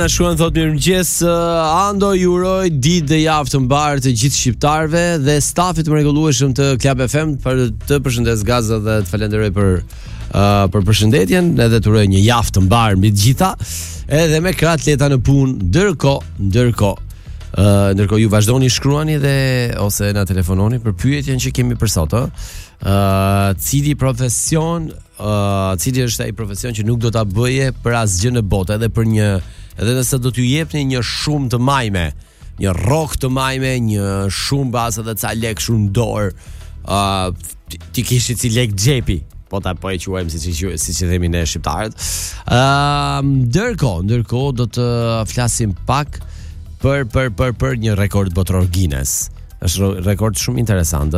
Shkuan thot mirëmëngjes, ando ju uroj ditë dhe javë të mbarë të gjithë shqiptarëve dhe stafit të mrekullueshëm të Club FM. Për të përshëndes Gaza dhe të falenderoj për përshëndetjen, edhe të uroj një javë të mbarë mbi të gjitha, edhe me krah leta në punë. Ndërkohë ju vazhdoni shkruani dhe ose na telefononi për pyetjen që kemi për sot, cili është ai profesion që nuk do ta bëje për asgjë në botë, edhe nëse do t'ju jepni një shumë të majme, një rrok të majme, një shumë bazë dhe ca lek shumë dorë, ti kishi si lek xhepi, po e quajmë siç e themi ne shqiptarët. Ndërkohë do të flasim pak për një rekord botror Guinness. Është rekord shumë interesant.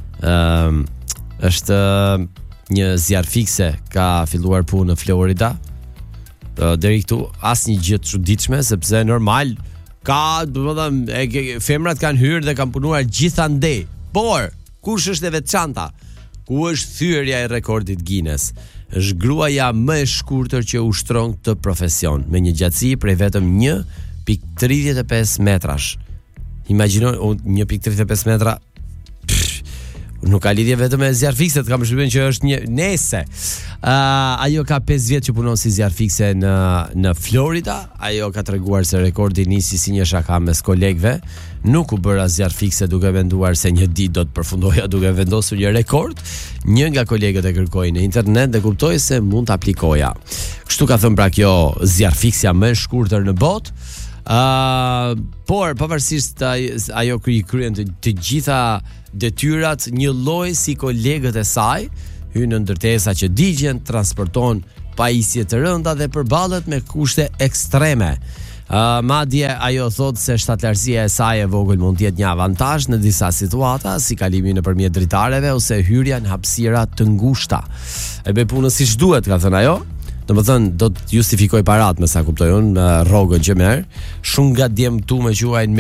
Është një zjarr fikse ka filluar punë në Florida. Deri këtu asnjë gjë të çuditshme, sepse normal ka, domethënë, femrat kanë hyrë dhe kanë punuar gjithandej. Por kush është e veçanta? Ku është thyerja e rekordit Guinness? Është gruaja më e shkurtër që ushtron këtë profesion me një gjatësi prej vetëm 1.35 metrash. Imagjino 1.35 metra. Nuk ka lidhje vetëm me zjarr fikse, kam përshtypjen që është një nese. Ajo ka 5 vjet që punon si zjarr fikse në Florida. Ajo ka treguar se rekordi nisi si një shaka mes kolegëve. Nuk u bëra zjarr fikse duke menduar se një ditë do të përfundoja duke vendosur një rekord. Një nga kolegët e kërkoi në internet dhe kuptoi se mund të aplikoja. Kështu ka thënë pra kjo zjarr fiksja më e shkurtër në botë. Por pavarësisht ajo kryen të gjitha detyrat një lloj si kolegët e saj, hyn në ndërtesa që digjen, transporton pajisje të rënda dhe përballet me kushte ekstreme. Madje ajo thot se shtatlarësia e saj e vogël mund të jetë një avantazh në disa situata, si kalimi nëpërmjet dritareve ose hyrja në hapësira të ngushta. E bëj punën siç duhet, ka thënë ajo. Domethënë do të justifikoj parat me sa kuptoj unë, rrogën që merr. Shumë nga djemtu me quajnë